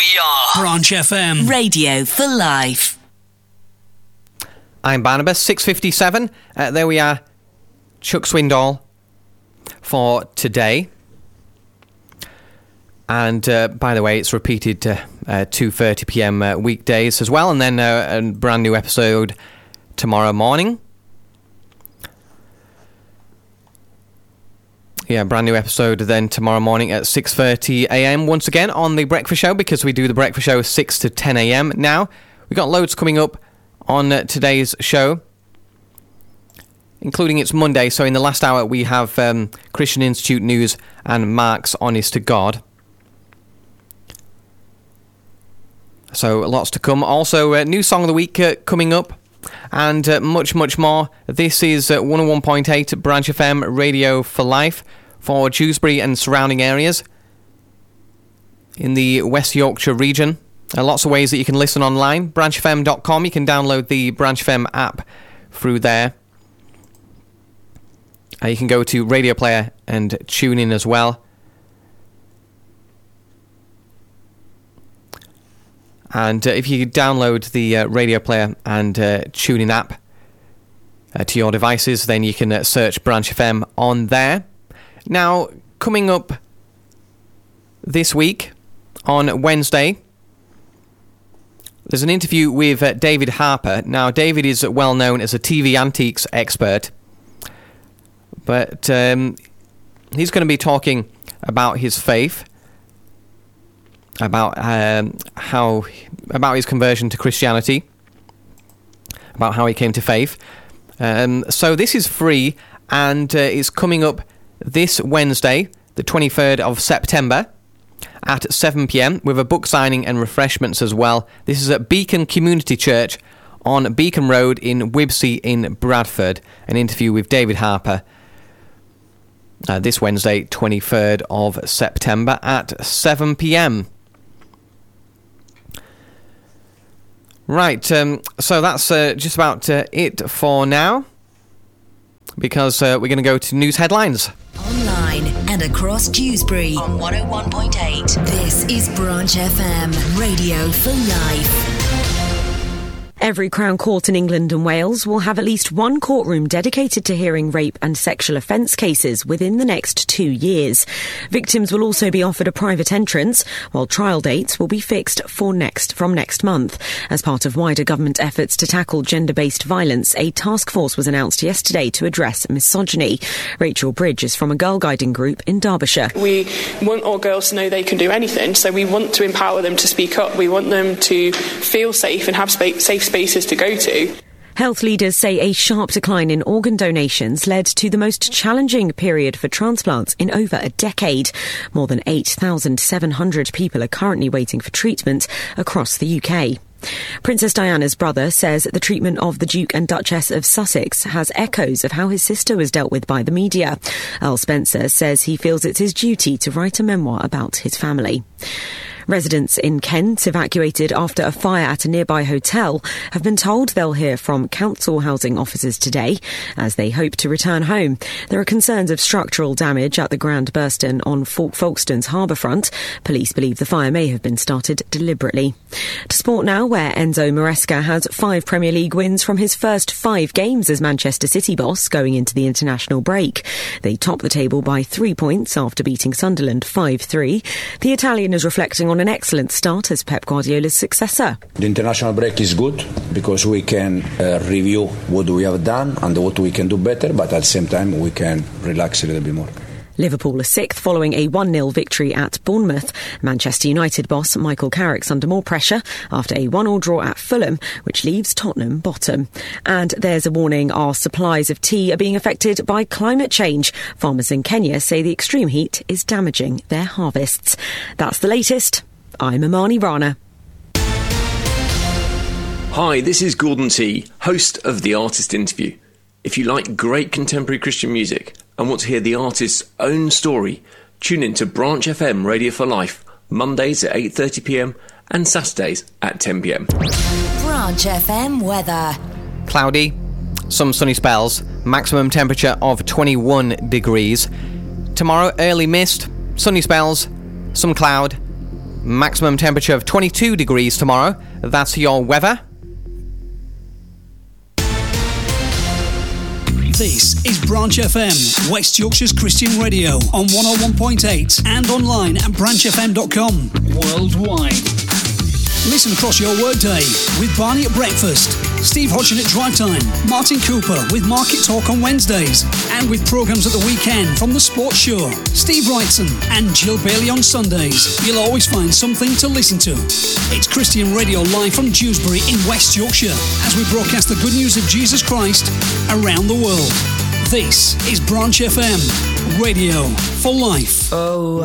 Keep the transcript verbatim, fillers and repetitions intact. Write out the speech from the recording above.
We are Branch F M. Radio for Life. I'm Barnabas, six fifty-seven. Uh, there we are. Chuck Swindoll for today. And uh, by the way, it's repeated uh, uh, two thirty p.m. Uh, weekdays as well. And then uh, a brand new episode tomorrow morning. Yeah, brand new episode then tomorrow morning at six thirty a.m. once again on The Breakfast Show, because we do The Breakfast Show six to ten a.m. now. We've got loads coming up on uh, today's show, including it's Monday, so in the last hour we have um, Christian Institute News and Mark's Honest to God. So lots to come. Also, uh, new Song of the Week uh, coming up, and uh, much, much more. This is uh, one oh one point eight Branch F M Radio for Life for Dewsbury and surrounding areas in the West Yorkshire region. Uh, lots of ways that you can listen online. branch f m dot com. You can download the Branch F M app through there. Uh, you can go to Radio Player and tune in as well. And uh, if you download the uh, Radio Player and uh, TuneIn app uh, to your devices, then you can uh, search Branch F M on there. Now, coming up this week on Wednesday, there's an interview with uh, David Harper. Now, David is well known as a T V antiques expert, but um, he's going to be talking about his faith, about um, how about his conversion to Christianity, about how he came to faith. Um, so this is free, and uh, it's coming up this Wednesday, the twenty-third of September, at seven p.m, with a book signing and refreshments as well. This is at Beacon Community Church on Beacon Road in Wibsey in Bradford. An interview with David Harper uh, this Wednesday, twenty-third of September at seven p.m. Right, um, so that's uh, just about uh, it for now, because uh, we're going to go to news headlines. Online and across Dewsbury on one oh one point eight. This is Branch F M, Radio for Life. Every Crown Court in England and Wales will have at least one courtroom dedicated to hearing rape and sexual offence cases within the next two years. Victims will also be offered a private entrance, while trial dates will be fixed for next from next month. As part of wider government efforts to tackle gender-based violence, a task force was announced yesterday to address misogyny. Rachel Bridge is from a girl guiding group in Derbyshire. We want our girls to know they can do anything, so we want to empower them to speak up. We want them to feel safe and have spa- safe spaces to go to. Health leaders say a sharp decline in organ donations led to the most challenging period for transplants in over a decade. More than eight thousand seven hundred people are currently waiting for treatment across the U K. Princess Diana's brother says the treatment of the Duke and Duchess of Sussex has echoes of how his sister was dealt with by the media. Earl Spencer says he feels it's his duty to write a memoir about his family. Residents in Kent evacuated after a fire at a nearby hotel have been told they'll hear from council housing officers today as they hope to return home. There are concerns of structural damage at the Grand Burston on Fol- Folkestone's harbourfront. Police believe the fire may have been started deliberately. To sport now, where Enzo Maresca has five Premier League wins from his first five games as Manchester City boss going into the international break. They top the table by three points after beating Sunderland five three. The Italian is reflecting on an excellent start as Pep Guardiola's successor. The international break is good because we can uh, review what we have done and what we can do better, but at the same time we can relax a little bit more. Liverpool are sixth following a one nil victory at Bournemouth. Manchester United boss Michael Carrick's under more pressure after a one all draw at Fulham, which leaves Tottenham bottom. And there's a warning, our supplies of tea are being affected by climate change. Farmers in Kenya say the extreme heat is damaging their harvests. That's the latest. I'm Amani Rana. Hi, this is Gordon T, host of The Artist Interview. If you like great contemporary Christian music and want to hear the artist's own story, tune in to Branch F M Radio for Life, Mondays at eight thirty p m and Saturdays at ten p m. Branch F M weather. Cloudy, some sunny spells, maximum temperature of twenty-one degrees. Tomorrow, early mist, sunny spells, some cloud, Maximum temperature of twenty-two degrees tomorrow. That's your weather. This is Branch F M, West Yorkshire's Christian radio on one oh one point eight and online at branch f m dot com. Worldwide. Listen across your workday with Barney at breakfast, Steve Hodgson at drive time, Martin Cooper with Market Talk on Wednesdays, and with programmes at the weekend from The Sports Show, Steve Wrightson and Jill Bailey on Sundays. You'll always find something to listen to. It's Christian Radio live from Dewsbury in West Yorkshire as we broadcast the good news of Jesus Christ around the world. This is Branch F M, radio for life. Oh.